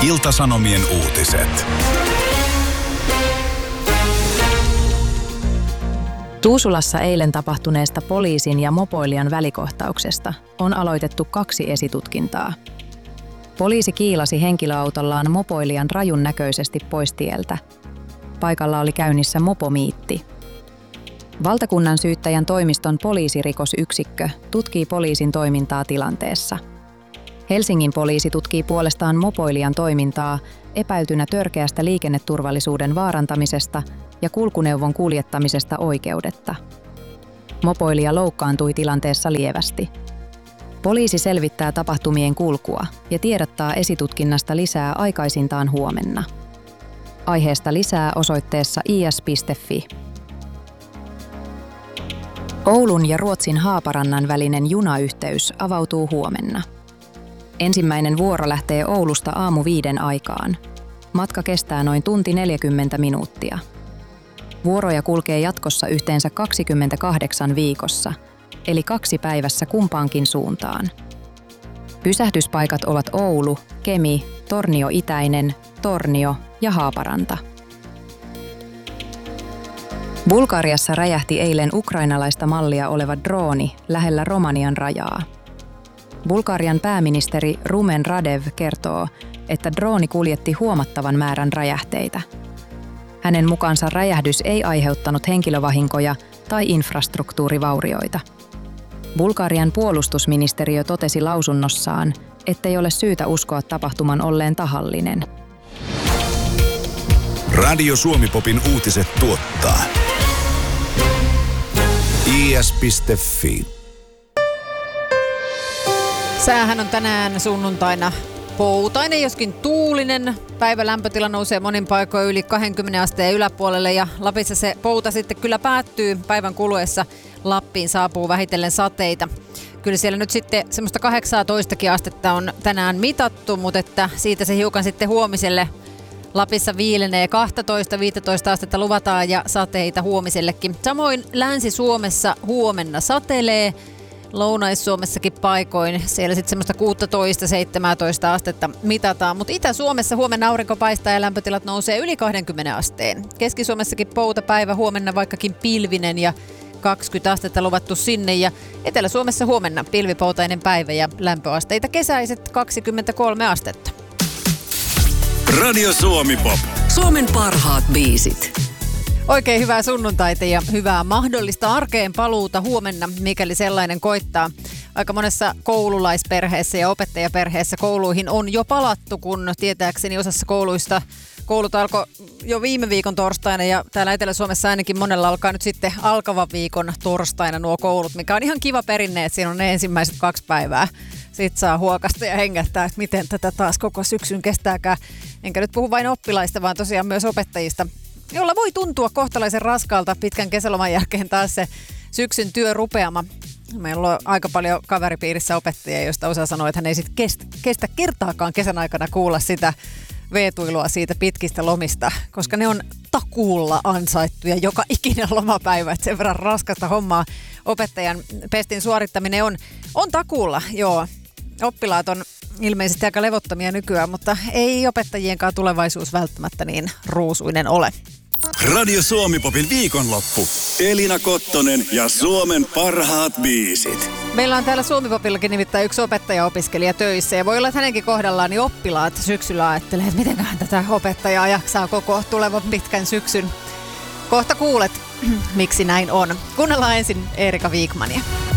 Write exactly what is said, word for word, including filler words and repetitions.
Ilta-Sanomien uutiset. Tuusulassa eilen tapahtuneesta poliisin ja mopoilijan välikohtauksesta on aloitettu kaksi esitutkintaa. Poliisi kiilasi henkilöautollaan mopoilijan rajun näköisesti pois tieltä. Paikalla oli käynnissä mopomiitti. Valtakunnan syyttäjän toimiston poliisirikosyksikkö tutkii poliisin toimintaa tilanteessa. Helsingin poliisi tutkii puolestaan mopoilijan toimintaa epäiltynä törkeästä liikenneturvallisuuden vaarantamisesta ja kulkuneuvon kuljettamisesta oikeudetta. Mopoilija loukkaantui tilanteessa lievästi. Poliisi selvittää tapahtumien kulkua ja tiedottaa esitutkinnasta lisää aikaisintaan huomenna. Aiheesta lisää osoitteessa i s piste f i. Oulun ja Ruotsin Haaparannan välinen junayhteys avautuu huomenna. Ensimmäinen vuoro lähtee Oulusta aamu viiden aikaan. Matka kestää noin tunti neljäkymmentä minuuttia. Vuoroja kulkee jatkossa yhteensä kaksikymmentäkahdeksan viikossa, eli kaksi päivässä kumpaankin suuntaan. Pysähdyspaikat ovat Oulu, Kemi, Tornio Itäinen, Tornio ja Haaparanta. Bulgariassa räjähti eilen ukrainalaista mallia oleva drooni lähellä Romanian rajaa. Bulgarian pääministeri Rumen Radev kertoo, että drooni kuljetti huomattavan määrän räjähteitä. Hänen mukaansa räjähdys ei aiheuttanut henkilövahinkoja tai infrastruktuurivaurioita. Bulgarian puolustusministeriö totesi lausunnossaan, ettei ole syytä uskoa tapahtuman olleen tahallinen. Radio Suomi-popin uutiset tuottaa i s piste f i. Säähän on tänään sunnuntaina poutainen, joskin tuulinen. Päivän lämpötila nousee monin paikoin yli kaksikymmentä asteen yläpuolelle ja Lapissa se pouta sitten kyllä päättyy. Päivän kuluessa Lappiin saapuu vähitellen sateita. Kyllä siellä nyt sitten semmoista kahdeksantoista astetta on tänään mitattu, mutta että siitä se hiukan sitten huomiselle Lapissa viilenee. kaksitoista viisitoista astetta luvataan ja sateita huomisellekin. Samoin Länsi-Suomessa huomenna satelee. Lounais-Suomessakin paikoin. Siellä sitten semmoista kuusitoista seitsemäntoista astetta mitataan. Mutta Itä-Suomessa huomenna aurinko paistaa ja lämpötilat nousee yli kaksikymmentä asteen. Keski-Suomessakin poutapäivä huomenna vaikkakin pilvinen ja kaksikymmentä astetta luvattu sinne. Ja Etelä-Suomessa huomenna pilvipoutainen päivä ja lämpöasteita kesäiset kaksikymmentäkolme astetta. Radio Suomi-pop. Suomen parhaat biisit. Oikein hyvää sunnuntaita ja hyvää mahdollista arkeen paluuta huomenna, mikäli sellainen koittaa. Aika monessa koululaisperheessä ja opettajaperheessä kouluihin on jo palattu, kun tietääkseni osassa kouluista koulut alkoi jo viime viikon torstaina ja täällä Etelä-Suomessa ainakin monella alkaa nyt sitten alkavan viikon torstaina nuo koulut, mikä on ihan kiva perinne, että siinä on ne ensimmäiset kaksi päivää. Sitten saa huokasta ja hengähtää, että miten tätä taas koko syksyn kestääkään. Enkä nyt puhu vain oppilaista, vaan tosiaan myös opettajista, jolla voi tuntua kohtalaisen raskaalta pitkän kesäloman jälkeen taas se syksyn työ rupeama. Meillä on aika paljon kaveripiirissä opettajia, joista osa sanoo, että hän ei sit kestä, kestä kertaakaan kesän aikana kuulla sitä veetuilua siitä pitkistä lomista, koska ne on takuulla ansaittuja joka ikinen lomapäivä, että sen verran raskasta hommaa opettajan pestin suorittaminen on, on takuulla, joo. Oppilaat on ilmeisesti aika levottomia nykyään, mutta ei opettajienkaan tulevaisuus välttämättä niin ruusuinen ole. Radio Suomi-popin viikonloppu. Elina Kottonen ja Suomen parhaat biisit. Meillä on täällä Suomi-popillakin nimittäin yksi opettaja-opiskelija töissä ja voi olla, että hänenkin kohdallaan niin oppilaat syksyllä ajattelee, että mitenköhän tätä opettajaa jaksaa koko tulevan pitkän syksyn. Kohta kuulet, miksi näin on. Kuunnellaan ensin Erika Wigmania.